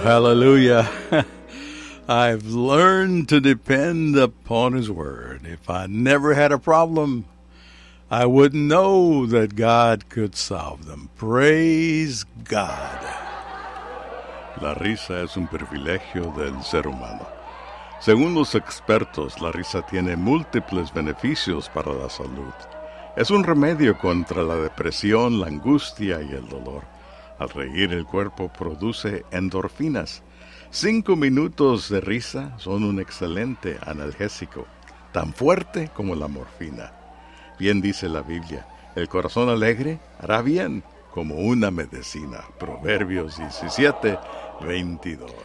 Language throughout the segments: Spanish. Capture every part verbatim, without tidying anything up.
hallelujah. I've learned to depend upon His Word. If I never had a problem, I wouldn't know that God could solve them. Praise God. La risa es un privilegio del ser humano. Según los expertos, la risa tiene múltiples beneficios para la salud. Es un remedio contra la depresión, la angustia y el dolor. Al reír, el cuerpo produce endorfinas. Cinco minutos de risa son un excelente analgésico, tan fuerte como la morfina. Bien dice la Biblia, el corazón alegre hará bien como una medicina. Proverbios diecisiete, veintidós.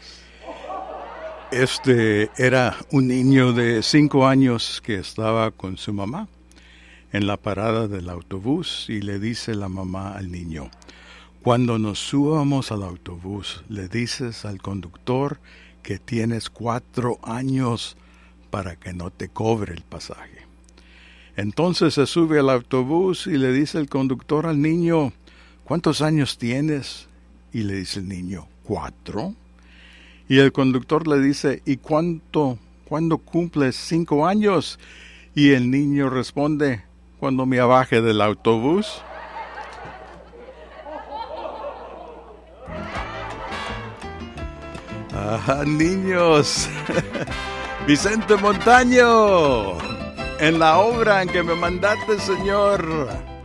Este era un niño de cinco años que estaba con su mamá en la parada del autobús y le dice la mamá al niño: cuando nos subamos al autobús, le dices al conductor que tienes cuatro años para que no te cobre el pasaje. Entonces se sube al autobús y le dice el conductor al niño: ¿cuántos años tienes? Y le dice el niño: cuatro. Y el conductor le dice: ¿y cuánto, cuándo cumples cinco años? Y el niño responde: cuando me baje del autobús. ¡Ah, niños! Vicente Montaño, en la obra en que me mandaste, Señor.